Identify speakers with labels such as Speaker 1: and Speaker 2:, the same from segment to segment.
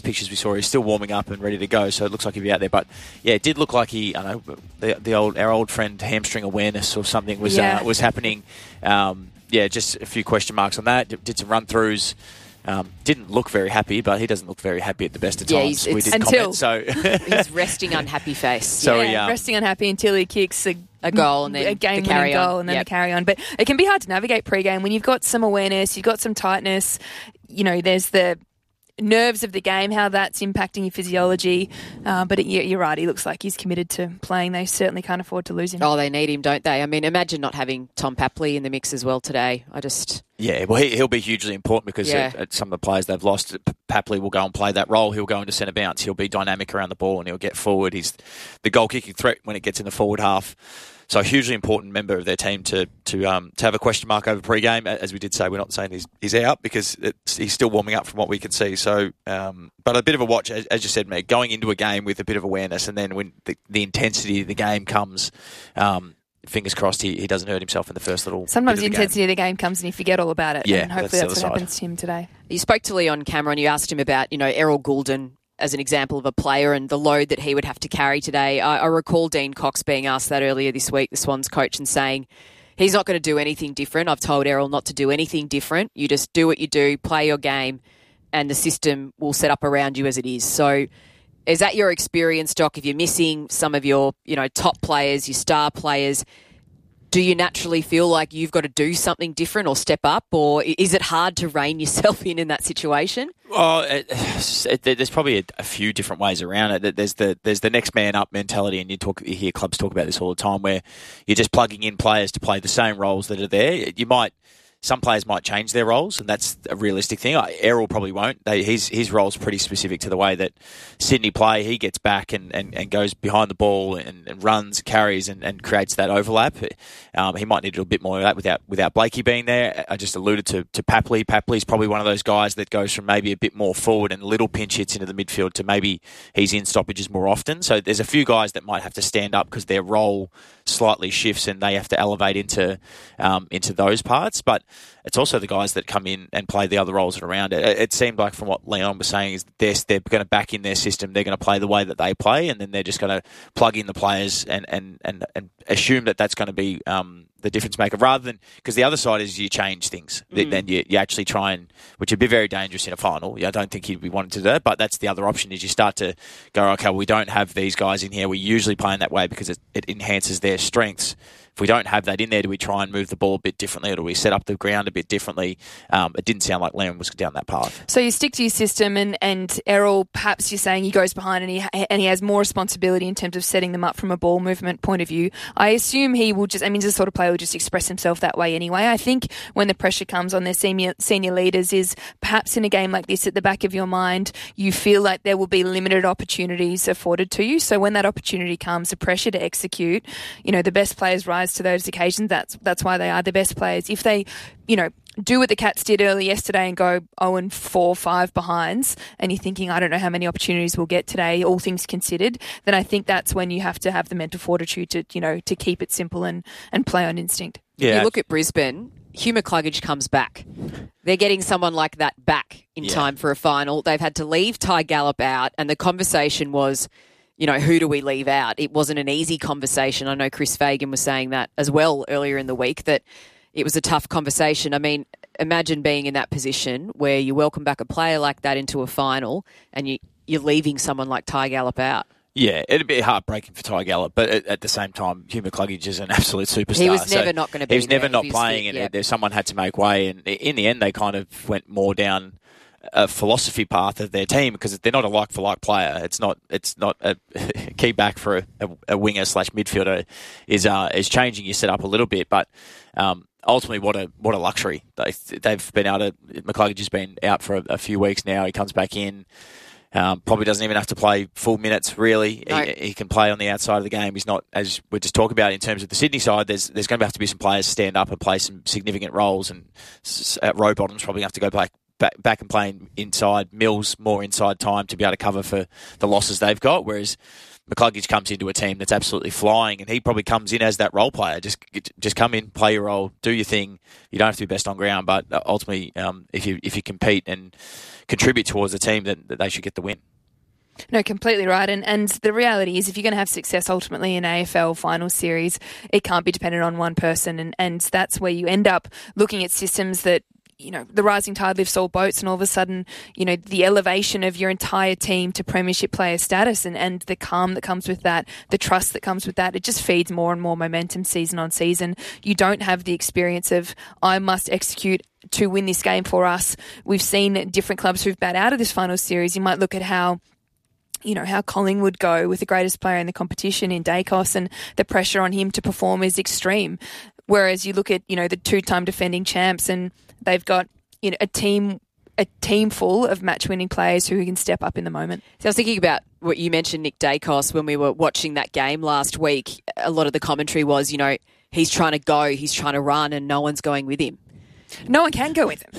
Speaker 1: pictures we saw, he's still warming up and ready to go, so it looks like he'll be out there. But, yeah, it did look like our old friend hamstring awareness or something was happening. Just a few question marks on that. Did some run-throughs. Didn't look very happy, but he doesn't look very happy at the best of times. We did comment, so
Speaker 2: he's resting unhappy face.
Speaker 1: So
Speaker 3: resting unhappy until he kicks
Speaker 2: a goal and then
Speaker 3: a game-winning goal and then the carry on. But it can be hard to navigate pre-game when you've got some awareness, you've got some tightness. You know, there's the nerves of the game, how that's impacting your physiology. But you're right, he looks like he's committed to playing. They certainly can't afford to lose him.
Speaker 2: Oh, they need him, don't they? I mean, imagine not having Tom Papley in the mix as well today.
Speaker 1: Yeah, well, he'll be hugely important because some of the players they've lost, Papley will go and play that role. He'll go into centre bounce. He'll be dynamic around the ball and he'll get forward. He's the goal-kicking threat when it gets in the forward half. So a hugely important member of their team to have a question mark over pre-game. As we did say, we're not saying he's out because he's still warming up from what we can see. So, but a bit of a watch, as you said, Meg, going into a game with a bit of awareness, and then when the intensity of the game comes, fingers crossed he doesn't hurt himself in the first little.
Speaker 3: Sometimes the intensity of the game comes and you forget all about it.
Speaker 1: Yeah,
Speaker 3: and hopefully that's what happens to him today.
Speaker 2: You spoke to Leon Cameron. You asked him about Errol Goulden as an example of a player and the load that he would have to carry today. I recall Dean Cox being asked that earlier this week, the Swans coach, and saying he's not going to do anything different. I've told Errol not to do anything different. You just do what you do, play your game, and the system will set up around you as it is. So is that your experience, Doc? If you're missing some of your top players, your star players, do you naturally feel like you've got to do something different or step up, or is it hard to rein yourself in that situation?
Speaker 1: Well, there's probably a few different ways around it. There's the next man up mentality, and you hear clubs talk about this all the time, where you're just plugging in players to play the same roles that are there. Some players might change their roles, and that's a realistic thing. Errol probably won't. His role's pretty specific to the way that Sydney play. He gets back and goes behind the ball and runs, carries, and creates that overlap. He might need to do a bit more of that without Blakey being there. I just alluded to Papley. Papley's probably one of those guys that goes from maybe a bit more forward and little pinch hits into the midfield to maybe he's in stoppages more often. So there's a few guys that might have to stand up because their role slightly shifts and they have to elevate into those parts. But it's also the guys that come in and play the other roles around it. It seemed like from what Leon was saying is they're going to back in their system. They're going to play the way that they play, and then they're just going to plug in the players and assume that that's going to be the difference maker, rather than, because the other side is you change things. Then you actually try and, which would be very dangerous in a final. I don't think he'd be wanting to do that, but that's the other option, is you start to go, okay, well, we don't have these guys in here. We usually play in that way because it enhances their strengths. If we don't have that in there, do we try and move the ball a bit differently, or do we set up the ground a bit differently? It didn't sound like Liam was down that path.
Speaker 3: So you stick to your system, and Errol, perhaps you're saying he goes behind and he has more responsibility in terms of setting them up from a ball movement point of view. I assume he will just, he's the sort of player who will just express himself that way anyway. I think when the pressure comes on their senior leaders is perhaps in a game like this, at the back of your mind, you feel like there will be limited opportunities afforded to you. So when that opportunity comes, the pressure to execute, the best players rise to those occasions. That's why they are the best players. If they, do what the Cats did early yesterday and go 0-4, 5 behinds, and you're thinking, I don't know how many opportunities we'll get today, all things considered, then I think that's when you have to have the mental fortitude to keep it simple and play on instinct.
Speaker 2: Yeah. You look at Brisbane, Hugh McCluggage comes back. They're getting someone like that back in time for a final. They've had to leave Ty Gallop out, and the conversation was, who do we leave out? It wasn't an easy conversation. I know Chris Fagan was saying that as well earlier in the week, that it was a tough conversation. I mean, imagine being in that position where you welcome back a player like that into a final and you're leaving someone like Ty Gallop out.
Speaker 1: Yeah, it'd be heartbreaking for Ty Gallop, but at the same time, Hugh McCluggage is an absolute superstar.
Speaker 2: He was never not going to be there.
Speaker 1: He was never not playing, and someone had to make way. And in the end, they kind of went more down a philosophy path of their team, because they're not a like-for-like player. It's not a key back for a winger / midfielder is changing your setup a little bit, but ultimately, what a luxury. They've been able to. McCluggage has been out for a few weeks now. He comes back in. Probably doesn't even have to play full minutes, really. No. He can play on the outside of the game. He's not, as we're just talking about in terms of the Sydney side, there's going to have to be some players stand up and play some significant roles, and row bottoms probably have to go back and playing inside. Mills more inside time to be able to cover for the losses they've got, whereas McCluggage comes into a team that's absolutely flying, and he probably comes in as that role player. Just come in, play your role, do your thing. You don't have to be best on ground, but ultimately, if you compete and contribute towards the team, then they should get the win.
Speaker 3: No, completely right. And the reality is, if you're going to have success ultimately in AFL final series, it can't be dependent on one person. And that's where you end up looking at systems that, the rising tide lifts all boats, and all of a sudden, the elevation of your entire team to premiership player status and the calm that comes with that, the trust that comes with that, it just feeds more and more momentum season on season. You don't have the experience of, I must execute to win this game for us. We've seen different clubs who've bowed out of this final series. You might look at how Collingwood go with the greatest player in the competition in Dacos, and the pressure on him to perform is extreme. Whereas you look at, the two-time defending champs, and they've got a team full of match-winning players who can step up in the moment.
Speaker 2: So I was thinking about what you mentioned, Nick Dacos, when we were watching that game last week. A lot of the commentary was, he's trying to go, he's trying to run, and no one's going with him.
Speaker 3: No one can go with him.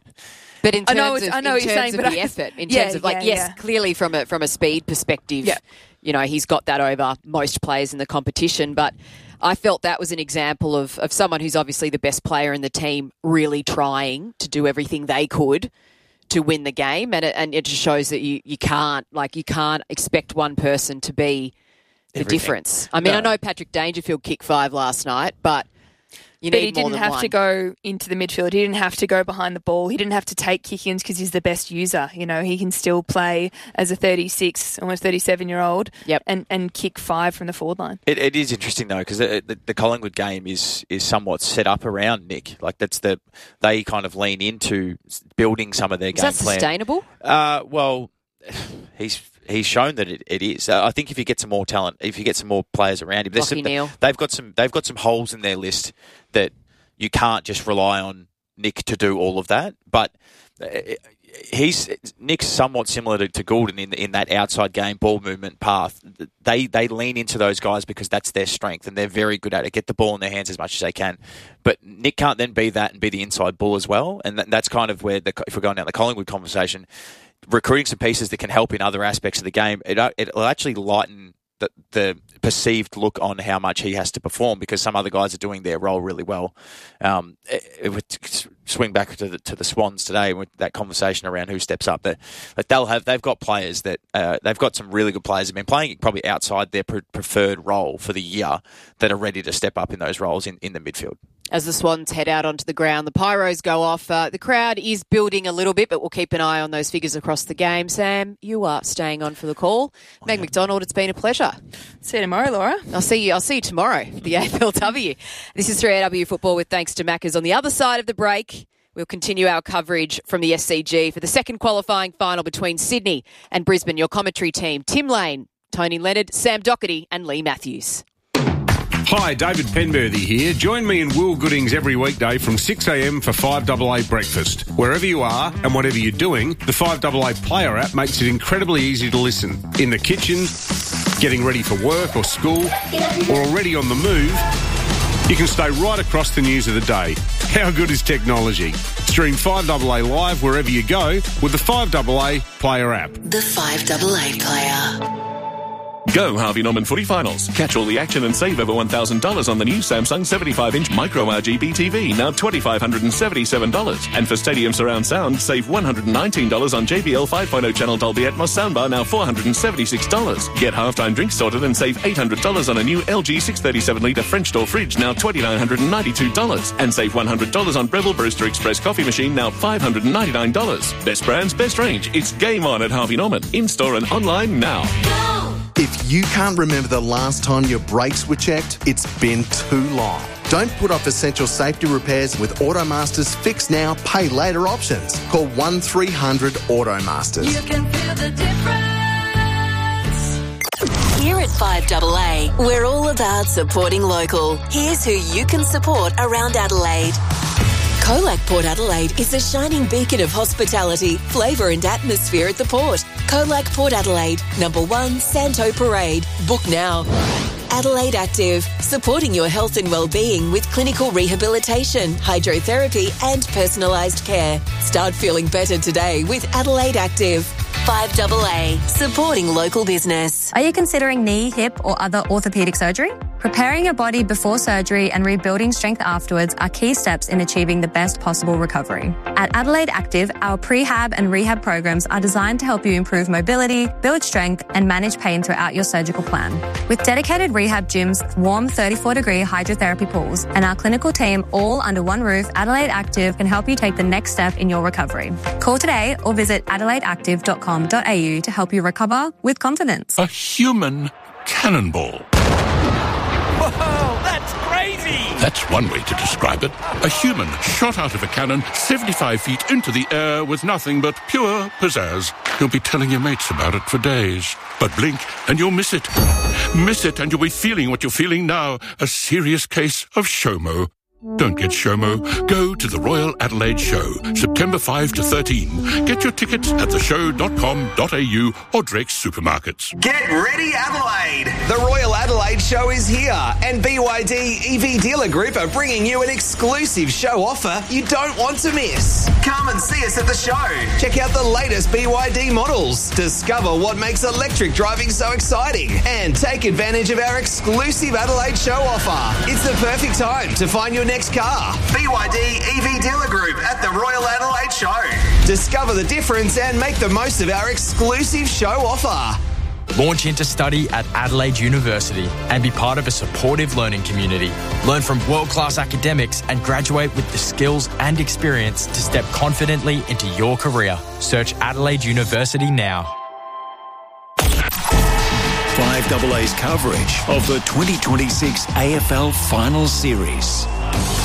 Speaker 2: But in terms of the effort, in terms of clearly from a speed perspective, he's got that over most players in the competition. But I felt that was an example of someone who's obviously the best player in the team, really trying to do everything they could to win the game, and it just shows that you can't expect one person to be the difference. I mean, I know Patrick Dangerfield kicked 5 last night, but he
Speaker 3: didn't have to go into the midfield. He didn't have to go behind the ball. He didn't have to take kick-ins because he's the best user. He can still play as a 36, almost 37-year-old and kick 5 from the forward line.
Speaker 1: It is interesting, though, because the Collingwood game is somewhat set up around Nick. Like, they kind of lean into building some of their game plan.
Speaker 2: Is that sustainable?
Speaker 1: Well, he's shown that it is. I think if you get some more talent, if you get some more players around him, they've got some holes in their list that you can't just rely on Nick to do all of that. But Nick's somewhat similar to Goulden in that outside game, ball movement path. They lean into those guys because that's their strength, and they're very good at it. Get the ball in their hands as much as they can. But Nick can't then be that and be the inside bull as well. And that's kind of where, if we're going down the Collingwood conversation, recruiting some pieces that can help in other aspects of the game, it'll actually lighten the perceived look on how much he has to perform, because some other guys are doing their role really well. It would swing back to the Swans today with that conversation around who steps up. They've got players that they've got some really good players that have been playing probably outside their preferred role for the year that are ready to step up in those roles in the midfield.
Speaker 2: As the Swans head out onto the ground, the pyros go off. The crowd is building a little bit, but we'll keep an eye on those figures across the game. Sam, you are staying on for the call. Meg McDonald, it's been a pleasure.
Speaker 3: See you tomorrow, Laura.
Speaker 2: I'll see you tomorrow for the AFLW. This is 3AW Football with thanks to Maccas. On the other side of the break, we'll continue our coverage from the SCG for the second qualifying final between Sydney and Brisbane. Your commentary team, Tim Lane, Tony Leonard, Sam Doherty and Lee Matthews.
Speaker 4: Hi, David Penberthy here. Join me and Will Goodings every weekday from 6am for 5AA Breakfast. Wherever you are and whatever you're doing, the 5AA Player app makes it incredibly easy to listen. In the kitchen, getting ready for work or school, or already on the move, you can stay right across the news of the day. How good is technology? Stream 5AA live wherever you go with the 5AA Player app.
Speaker 5: The 5AA Player.
Speaker 6: Go Harvey Norman Footy Finals. Catch all the action and save over $1,000 on the new Samsung 75-inch Micro RGB TV, now $2,577. And for Stadium Surround Sound, save $119 on JBL 5.0 channel Dolby Atmos soundbar, now $476. Get halftime drinks sorted and save $800 on a new LG 637-litre French door fridge, now $2,992. And save $100 on Breville Brewster Express coffee machine, now $599. Best brands, best range. It's game on at Harvey Norman. In-store and online now.
Speaker 7: If you can't remember the last time your brakes were checked, it's been too long. Don't put off essential safety repairs with Automaster's Fix Now, Pay Later options. Call 1300 Automasters.
Speaker 5: You can feel the difference. Here at 5AA, we're all about supporting local. Here's who you can support around Adelaide. Colac Port Adelaide is a shining beacon of hospitality, flavour and atmosphere at the port. Colac Port Adelaide, number 1 Santo Parade. Book now. Adelaide Active, supporting your health and well-being with clinical rehabilitation, hydrotherapy and personalised care. Start feeling better today with Adelaide Active. 5AA, supporting local business.
Speaker 8: Are you considering knee, hip or other orthopaedic surgery? Preparing your body before surgery and rebuilding strength afterwards are key steps in achieving the best possible recovery. At Adelaide Active, our prehab and rehab programs are designed to help you improve mobility, build strength and manage pain throughout your surgical plan. With dedicated rehab gyms, warm 34-degree hydrotherapy pools and our clinical team all under one roof, Adelaide Active can help you take the next step in your recovery. Call today or visit adelaideactive.com.au to help you recover with confidence.
Speaker 6: A human cannonball.
Speaker 1: Whoa, that's crazy!
Speaker 6: That's one way to describe it. A human shot out of a cannon 75 feet into the air with nothing but pure pizzazz. You'll be telling your mates about it for days. But blink and you'll miss it. Miss it and you'll be feeling what you're feeling now. A serious case of SHOMO. Don't get SHOMO. Go to the Royal Adelaide Show, September 5 to 13. Get your tickets at theshow.com.au or Drake's Supermarkets.
Speaker 9: Get ready, Adelaide! The Royal Adelaide Show is here, and BYD EV Dealer Group are bringing you an exclusive show offer you don't want to miss. Come and see us at the show. Check out the latest BYD models. Discover what makes electric driving so exciting, and take advantage of our exclusive Adelaide Show offer. It's the perfect time to find your next car. BYD EV Dealer Group at the Royal Adelaide Show. Discover the difference and make the most of our exclusive show offer.
Speaker 10: Launch into study at Adelaide University and be part of a supportive learning community. Learn from world-class academics and graduate with the skills and experience to step confidently into your career. Search Adelaide University now.
Speaker 11: 5AA's coverage of the 2026 AFL Finals Series.